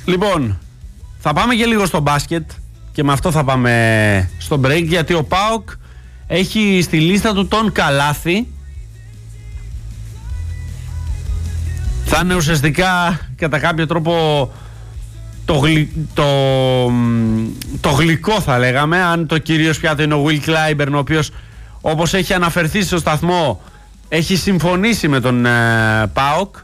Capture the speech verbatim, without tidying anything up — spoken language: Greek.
Λοιπόν, θα πάμε και λίγο στο μπάσκετ και με αυτό θα πάμε στο break, γιατί ο ΠΑΟΚ έχει στη λίστα του τον Καλάθι. Θα είναι ουσιαστικά κατά κάποιο τρόπο το, γλυ... το... το γλυκό, θα λέγαμε, αν το κυρίως πιάτο είναι ο Will Clyburn, ο οποίος, όπως έχει αναφερθεί στο σταθμό, έχει συμφωνήσει με τον ε, ΠΑΟΚ